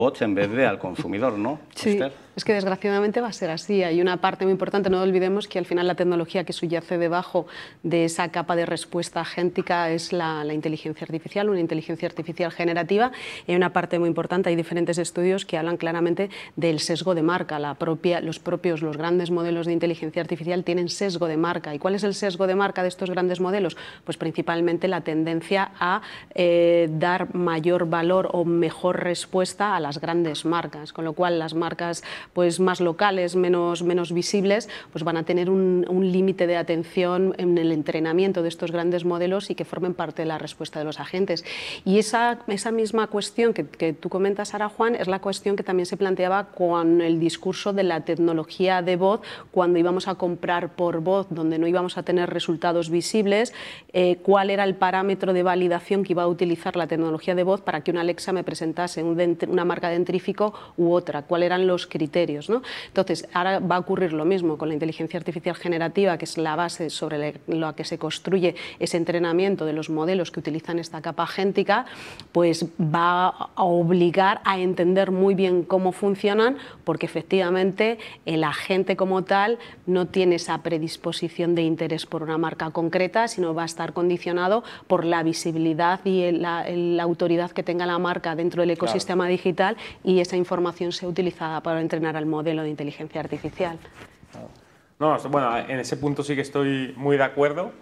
bots en vez de al consumidor, ¿no? Sí, Esther. es que desgraciadamente va a ser así. Hay una parte muy importante, no olvidemos que al final la tecnología que subyace debajo de esa capa de respuesta agéntica es la inteligencia artificial, una inteligencia artificial generativa. Y hay una parte muy importante, hay diferentes estudios que hablan claramente del sesgo de marca. Los grandes modelos de inteligencia artificial tienen sesgo de marca. ¿Y cuál es el sesgo de marca de estos grandes modelos? Pues principalmente la tendencia a dar mayor valor o mejor respuesta a las grandes marcas, con lo cual las marcas pues más locales, menos visibles, pues van a tener un límite de atención en el entrenamiento de estos grandes modelos y que formen parte de la respuesta de los agentes. Y esa misma cuestión que tú comentas, ahora, Juan, es la cuestión que también se planteaba con el discurso de la tecnología de voz, cuando íbamos a comprar por voz, donde no íbamos a tener resultados visibles, cuál era el parámetro de validación que iba a utilizar la tecnología de voz para que una Alexa me presentase una marca dentrífico u otra, cuáles eran los criterios, ¿no? Entonces, ahora va a ocurrir lo mismo con la inteligencia artificial generativa, que es la base sobre la que se construye ese entrenamiento de los modelos que utilizan esta capa agéntica, pues va a obligar a entender muy bien cómo funcionan, porque efectivamente el agente como tal no tiene esa predisposición de interés por una marca concreta, sino va a estar condicionado por la visibilidad y la autoridad que tenga la marca dentro del ecosistema digital, y esa información sea utilizada para entrenar al modelo de inteligencia artificial. No, bueno, en ese punto sí que estoy muy de acuerdo.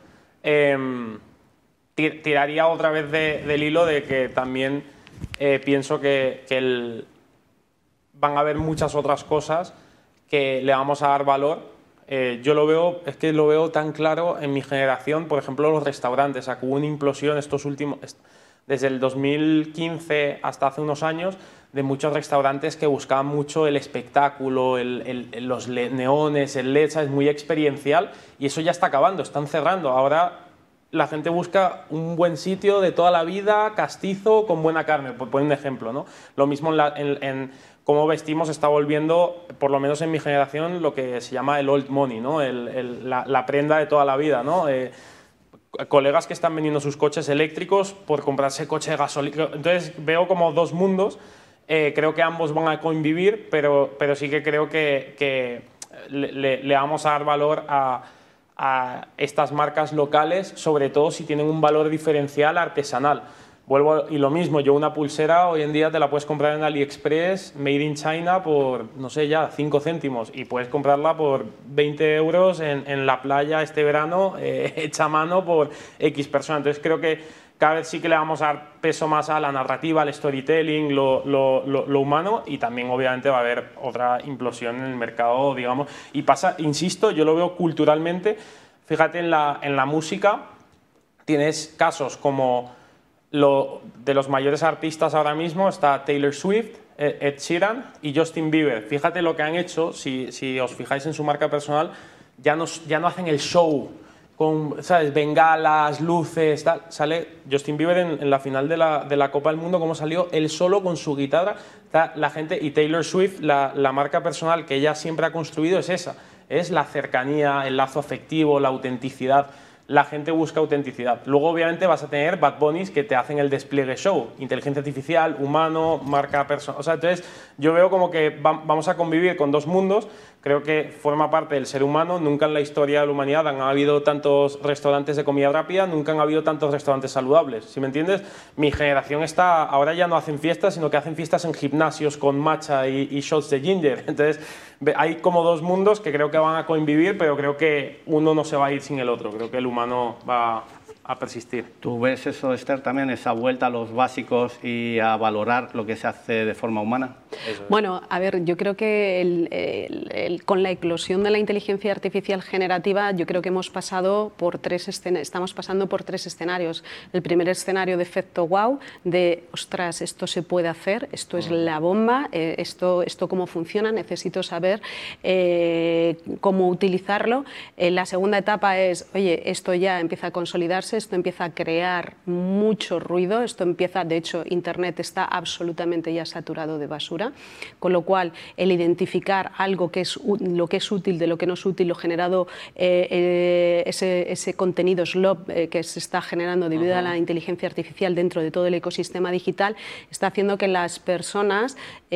Tiraría otra vez del hilo de que también pienso que van a haber muchas otras cosas que le vamos a dar valor. Yo lo veo, es que lo veo tan claro en mi generación, por ejemplo, los restaurantes. O sea, que hubo una implosión desde el 2015 hasta hace unos años, de muchos restaurantes que buscaban mucho el espectáculo, los neones, el LED, es muy experiencial, y eso ya está acabando, están cerrando. Ahora la gente busca un buen sitio de toda la vida, castizo, con buena carne, por poner un ejemplo, ¿no? Lo mismo en cómo vestimos está volviendo, por lo menos en mi generación, lo que se llama el old money, ¿no? La prenda de toda la vida, ¿no? Colegas que están vendiendo sus coches eléctricos por comprarse coche de gasolina. Entonces veo como dos mundos. Creo que ambos van a convivir, pero sí que creo que le vamos a dar valor a estas marcas locales, sobre todo si tienen un valor diferencial artesanal. Y lo mismo, yo una pulsera hoy en día te la puedes comprar en AliExpress, made in China, por, no sé, ya 5 céntimos, y puedes comprarla por 20 euros en la playa este verano, hecha a mano por X personas. Entonces creo que cada vez sí que le vamos a dar peso más a la narrativa, al storytelling, lo humano, y también obviamente va a haber otra implosión en el mercado, digamos. Y pasa, insisto, yo lo veo culturalmente. Fíjate, en la música tienes casos como de los mayores artistas ahora mismo, está Taylor Swift, Ed Sheeran y Justin Bieber. Fíjate lo que han hecho, si os fijáis en su marca personal, ya no hacen el show con, ¿sabes?, bengalas, luces, tal. Sale Justin Bieber en la final de la Copa del Mundo, como salió él solo con su guitarra. La gente, y Taylor Swift, la marca personal que ella siempre ha construido es esa, es la cercanía, el lazo afectivo, la autenticidad. La gente busca autenticidad. Luego, obviamente, vas a tener Bad Bunnies que te hacen el despliegue show. Inteligencia artificial, humano, marca personal. O sea, entonces, yo veo como que vamos a convivir con dos mundos. Creo que forma parte del ser humano. Nunca en la historia de la humanidad han habido tantos restaurantes de comida rápida, nunca han habido tantos restaurantes saludables. ¿Sí me entiendes? Mi generación ahora ya no hacen fiestas, sino que hacen fiestas en gimnasios con matcha y shots de ginger. Entonces, hay como dos mundos que creo que van a convivir, pero creo que uno no se va a ir sin el otro. Creo que el humano va a persistir. ¿Tú ves eso, Esther, también, esa vuelta a los básicos y a valorar lo que se hace de forma humana? Bueno, a ver, yo creo que con la eclosión de la inteligencia artificial generativa, yo creo que estamos pasando por tres escenarios. El primer escenario de efecto wow, de ostras, esto se puede hacer, esto es la bomba, esto cómo funciona, necesito saber cómo utilizarlo. La segunda etapa es, oye, esto ya empieza a consolidarse, esto empieza a crear mucho ruido, de hecho, Internet está absolutamente ya saturado de basura, con lo cual el identificar algo que es lo que es útil de lo que no es útil, lo generado, ese contenido slop que se está generando debido a la inteligencia artificial dentro de todo el ecosistema digital, está haciendo que las personas